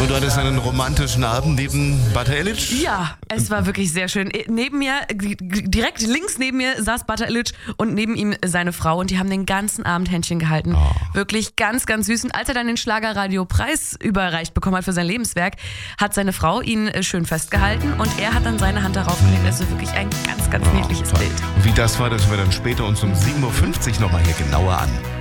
du hattest einen romantischen Abend neben Bata Illich? Ja, es war wirklich sehr schön. Neben mir, direkt links neben mir saß Bata Illich und neben ihm seine Frau und die haben den ganzen Abend Händchen gehalten. Oh. Wirklich ganz, ganz süß. Und als er dann den Schlagerradio-Preis überreicht bekommen hat für sein Lebenswerk, hat seine Frau ihn schön festgehalten und er hat dann seine Hand darauf gelegt. Also wirklich ein ganz, ganz niedliches toll. Bild. Wie das war, das wir dann später uns um 7.50 Uhr nochmal hier genauer an.